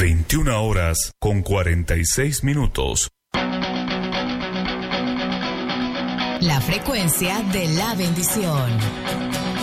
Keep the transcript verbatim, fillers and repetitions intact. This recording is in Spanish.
veintiuna horas con cuarenta y seis minutos. La frecuencia de la bendición.